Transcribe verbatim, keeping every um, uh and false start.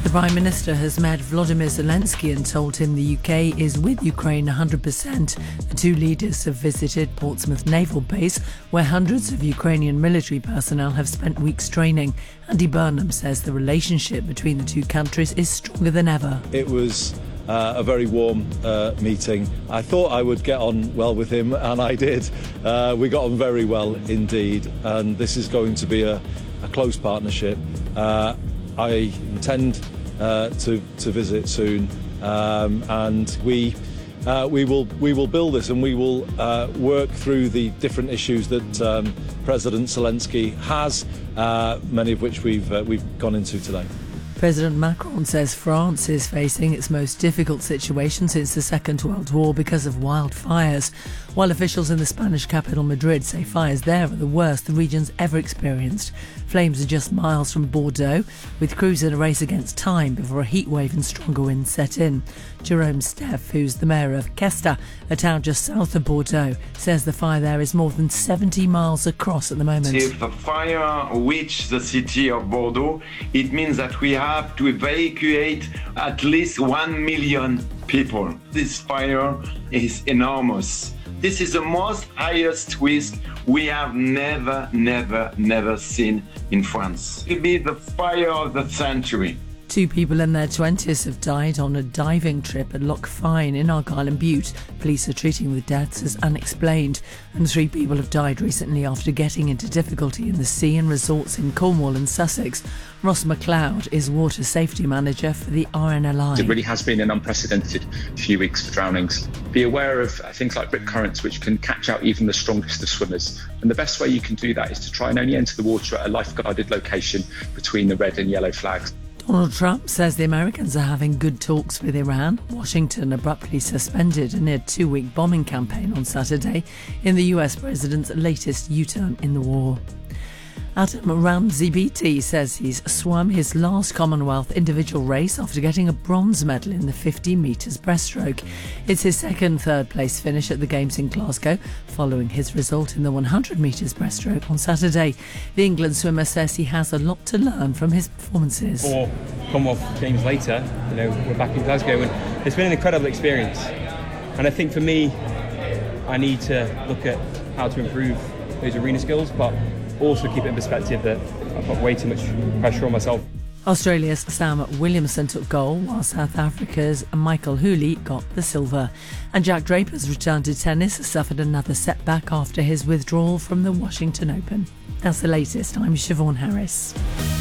The Prime Minister has met Volodymyr Zelensky and told him the U K is with Ukraine one hundred percent. The two leaders have visited Portsmouth Naval Base, where hundreds of Ukrainian military personnel have spent weeks training. Andy Burnham says the relationship between the two countries is stronger than ever. It was uh, a very warm uh, meeting. I thought I would get on well with him, and I did. Uh, we got on very well indeed, and this is going to be a, a close partnership. Uh, I intend uh, to to visit soon, um, and we uh, we will we will build this, and we will uh, work through the different issues that um, President Zelensky has, uh, many of which we've uh, we've gone into today. President Macron says France is facing its most difficult situation since the Second World War because of wildfires, while officials in the Spanish capital Madrid say fires there are the worst the region's ever experienced. Flames are just miles from Bordeaux, with crews in a race against time before a heatwave and stronger winds set in. Jerome Steff, who's the mayor of Cesta, a town just south of Bordeaux, says the fire there is more than seventy miles across at the moment. If the fire reaches the city of Bordeaux, it means that we have to evacuate at least one million people. This fire is enormous. This is the most highest risk we have never, never, never seen in France. It will be the fire of the century. Two people in their twenties have died on a diving trip at Loch Fyne in Argyll and Bute. Police are treating the deaths as unexplained, and three people have died recently after getting into difficulty in the sea and resorts in Cornwall and Sussex. Ross McLeod is water safety manager for the R N L I. It really has been an unprecedented few weeks for drownings. Be aware of things like rip currents, which can catch out even the strongest of swimmers. And the best way you can do that is to try and only enter the water at a lifeguarded location between the red and yellow flags. Donald Trump says the Americans are having good talks with Iran. Washington abruptly suspended a near two-week bombing campaign on Saturday in the U S president's latest U-turn in the war. Adam Ramsey-Beatty says he's swum his last Commonwealth individual race after getting a bronze medal in the fifty metres breaststroke. It's his second third-place finish at the Games in Glasgow, following his result in the one hundred metres breaststroke on Saturday. The England swimmer says he has a lot to learn from his performances. Four Commonwealth Games later, you know, we're back in Glasgow, and it's been an incredible experience. And I think for me, I need to look at how to improve those arena skills, but also keep it in perspective that I've got way too much pressure on myself. Australia's Sam Williamson took gold, while South Africa's Michael Hooley got the silver. And Jack Draper's return to tennis has suffered another setback after his withdrawal from the Washington Open. That's the latest. I'm Siobhan Harris.